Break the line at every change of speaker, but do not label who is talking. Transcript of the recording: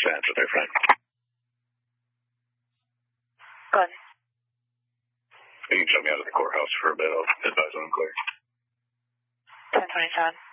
answer there, Frank.
Go ahead.
You can shut me out of the courthouse for a bit. I'll advise when I'm clear.
1027.